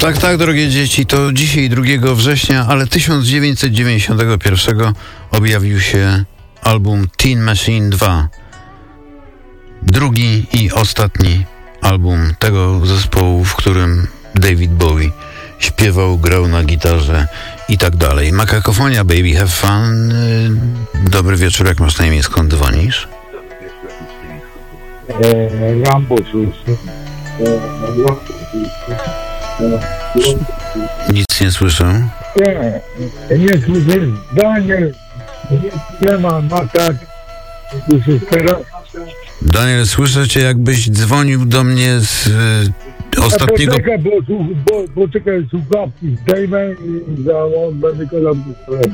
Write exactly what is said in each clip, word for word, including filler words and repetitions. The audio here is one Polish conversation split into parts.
Tak, tak, drogie dzieci, to dzisiaj drugiego września, ale tysiąc dziewięćset dziewięćdziesiątego pierwszego objawił się album Tin Machine dwa. Drugi i ostatni album tego zespołu, w którym David Bowie śpiewał, grał na gitarze i tak dalej. Makakofonia, baby, have fun. Dobry wieczór, jak masz na imię, skąd dzwonisz? E, Rambo słyszę. Nic nie słyszę. Nie, nie słyszę. Daniel, nie ma makak. Słyszysz teraz? Daniel, słyszę cię, jakbyś dzwonił do mnie z y, ostatniego... A poczekaj, bo, bo, poczekaj, słuchawki zdejmę i za będę go tam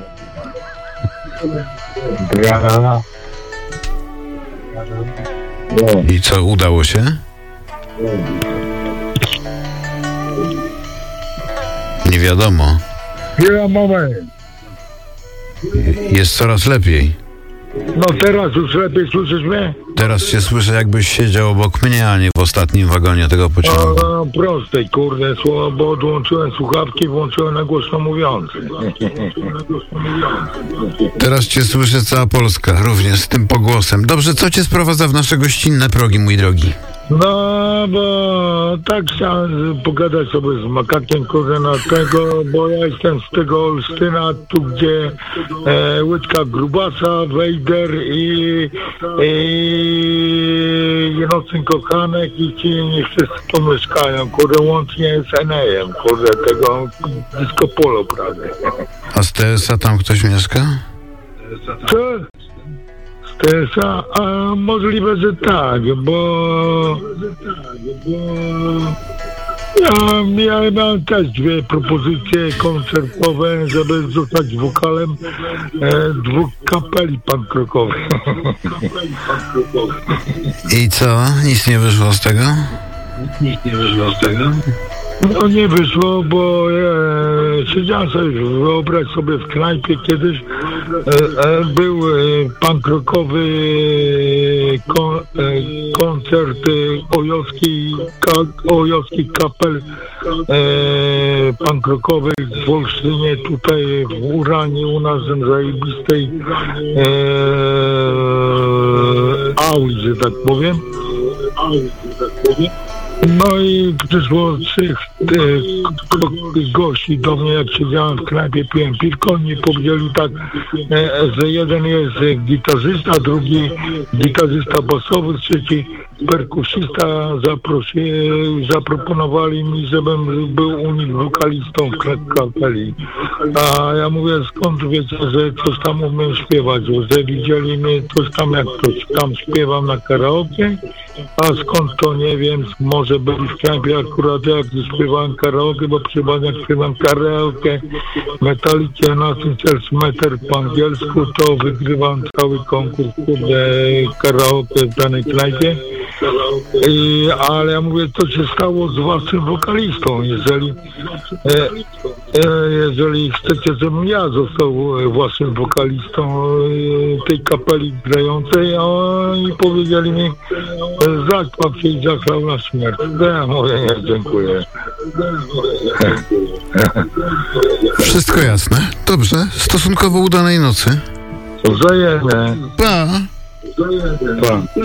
Gra. I co, udało się? Nie wiadomo. Chwila, moment. Jest coraz lepiej. No teraz już lepiej słyszysz mnie? Teraz cię słyszę, jakbyś siedział obok mnie, a nie w ostatnim wagonie tego pociągu. No, prostej, kurde, słowo, bo odłączyłem słuchawki, włączyłem na głośno mówiący. Teraz cię słyszy cała Polska, również z tym pogłosem. Dobrze, co cię sprowadza w nasze gościnne progi, mój drogi? No, bo tak chciałem pogadać sobie z makakiem, kurde, na tego, bo ja jestem z tego Olsztyna, tu gdzie e, Łydka Grubasa, Wejder i, i Jenocyn Kochanek i ci nie wszyscy pomieszkają, kurde, łącznie z Enejem, kurde, tego Disco Polo prawie. A z T S A tam ktoś mieszka? Co? Z T S A? A możliwe, że tak, bo... Ja, ja miałem też dwie propozycje koncertowe, żeby zostać wokalem e, dwóch kapeli punk-rockowych. I co? Nic nie wyszło z tego? Nic nie wyszło z tego? No nie wyszło, bo e, siedziałem sobie, wyobraź sobie w knajpie kiedyś, e, e, był e, punk-rockowy kon, e, koncert e, ojowski, ka, ojowski kapel e, punk-rockowych w Olsztynie, tutaj w Uranie, u nas w zajebistej e, auli, że tak powiem. No i przyszło trzech e, gości do mnie, jak siedziałem w knajpie, piłem piwko, oni powiedzieli tak, e, że jeden jest gitarzysta, drugi gitarzysta basowy, trzeci perkusista. Zaprosi, zaproponowali mi, żebym był u nich wokalistą w kapeli. A ja mówię, skąd wiecie, że coś tam umiem śpiewać, że widzieli mnie coś tam, jak coś tam śpiewam na karaoke, a skąd to nie wiem, może byli w knajpie akurat jak śpiewałem karaoke, bo przy baniach śpiewam karaoke, Metallica, Nothing Else Matter po angielsku, to wygrywam cały konkurs, kurde, karaoke w danej knajpie. I, ale ja mówię, co się stało z waszym wokalistą, jeżeli e, e, jeżeli chcecie, żebym ja został waszym wokalistą e, tej kapeli grającej, a oni powiedzieli mi, zakłap się i zachlał na śmierć. Ja mówię, nie, dziękuję. Wszystko jasne. Dobrze. Stosunkowo udanej nocy. Wzajemnie. Pa! Pa.